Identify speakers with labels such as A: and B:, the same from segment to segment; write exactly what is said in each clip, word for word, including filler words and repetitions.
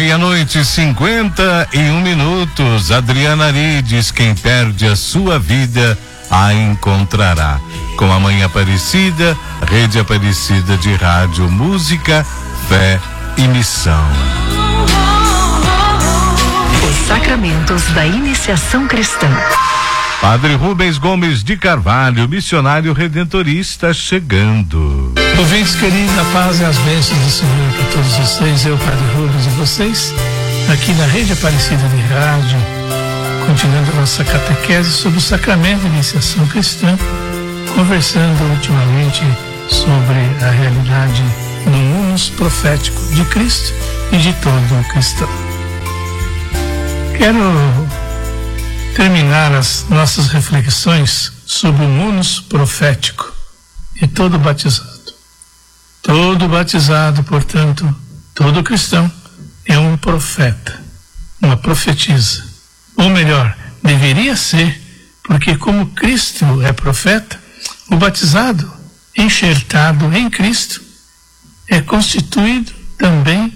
A: Meia-noite e cinquenta e um minutos. Adriana Arides, quem perde a sua vida a encontrará. Com a Mãe Aparecida, Rede Aparecida de Rádio, Música, Fé e Missão.
B: Os sacramentos da iniciação cristã.
A: Padre Rubens Gomes de Carvalho, missionário redentorista, chegando.
C: Ouvintes queridos, a paz e as bênçãos do Senhor para todos vocês, eu, Padre Rubens, e vocês, aqui na Rede Aparecida de Rádio, continuando a nossa catequese sobre o sacramento de iniciação cristã, conversando ultimamente sobre a realidade do munus profético de Cristo e de todo cristão. Quero terminar as nossas reflexões sobre o munus profético de todo batizado. Todo batizado, portanto, todo cristão é um profeta, uma profetisa. Ou melhor, deveria ser, porque como Cristo é profeta, o batizado, enxertado em Cristo, é constituído também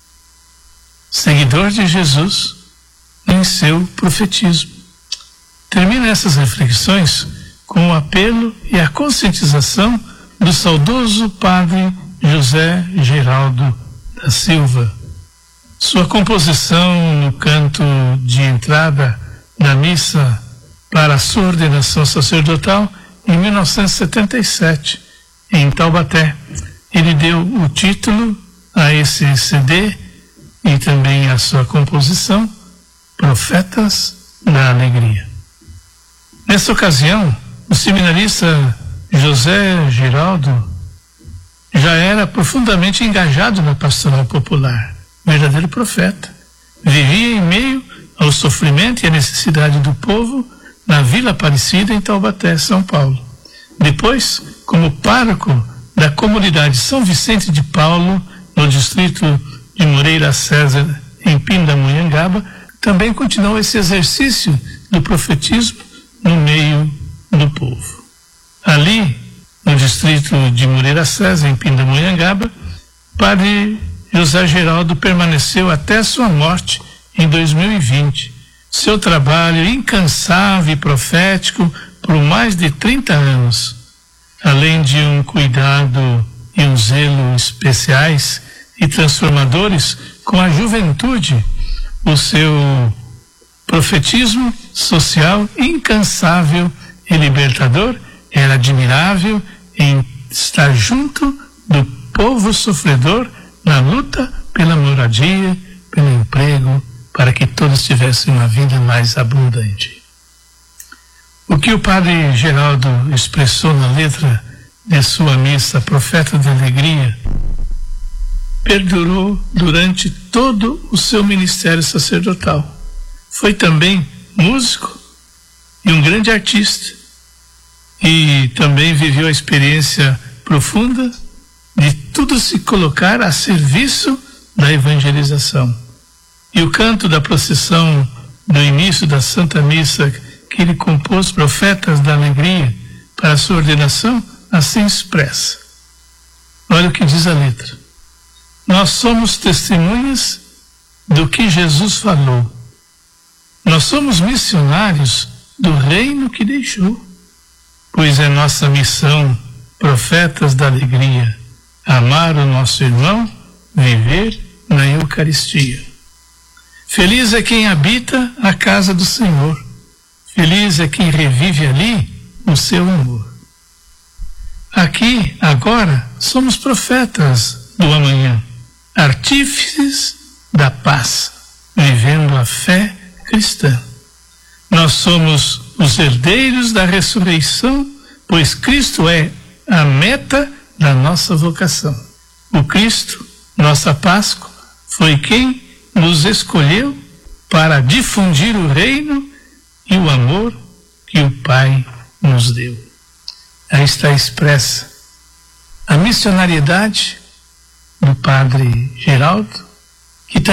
C: seguidor de Jesus em seu profetismo. Termino essas reflexões com o apelo e a conscientização do saudoso padre José Geraldo da Silva. Sua composição no canto de entrada da missa para a sua ordenação sacerdotal em mil novecentos e setenta e sete, em Taubaté. Ele deu o título a esse C D e também a sua composição, Profetas da Alegria. Nessa ocasião, o seminarista José Geraldo já era profundamente engajado na pastoral popular, verdadeiro profeta. Vivia em meio ao sofrimento e à necessidade do povo na Vila Aparecida, em Taubaté, São Paulo. Depois, como pároco da comunidade São Vicente de Paulo, no distrito de Moreira César, em Pindamonhangaba, também continuou esse exercício do profetismo no meio do povo. Ali, no distrito de Moreira César, em Pindamonhangaba, padre José Geraldo permaneceu até sua morte em dois mil e vinte. Seu trabalho incansável e profético por mais de trinta anos, além de um cuidado e um zelo especiais e transformadores com a juventude, o seu profetismo social incansável e libertador era admirável em estar junto do povo sofredor na luta pela moradia, pelo emprego, para que todos tivessem uma vida mais abundante. O que o padre Geraldo expressou na letra de sua missa, Profeta da Alegria, perdurou durante todo o seu ministério sacerdotal. Foi também músico e um grande artista. E também viveu a experiência profunda de tudo se colocar a serviço da evangelização. E o canto da procissão do início da Santa Missa que ele compôs, Profetas da Alegria, para a sua ordenação, assim expressa. Olha o que diz a letra. Nós somos testemunhas do que Jesus falou. Nós somos missionários do reino que deixou. Pois é nossa missão, profetas da alegria, amar o nosso irmão, viver na Eucaristia. Feliz é quem habita a casa do Senhor, feliz é quem revive ali o seu amor. Aqui, agora, somos profetas do amanhã, artífices da paz, vivendo a fé cristã. Nós somos os herdeiros da ressurreição, pois Cristo é a meta da nossa vocação. O Cristo, nossa Páscoa, foi quem nos escolheu para difundir o reino e o amor que o Pai nos deu. Aí está expressa a missionariedade do Padre Geraldo